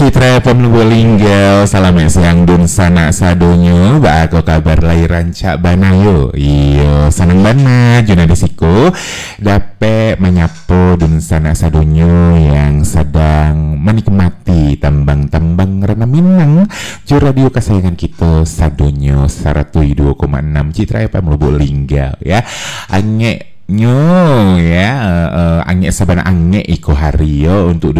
Citra Pemlubolingga, salam siang dun sana sadonyo, ba ako kabar lairan cak banayo. Iyo, senang banget Juna Desiko dapat menyapu dun sana sadonyo yang sedang menikmati tambang-tambang Rena Minang ju radio kesayangan kita sadonyo 102,6 Citra Pemlubolingga ya. Ange nyo ya, ange sabana ange iko hario untuk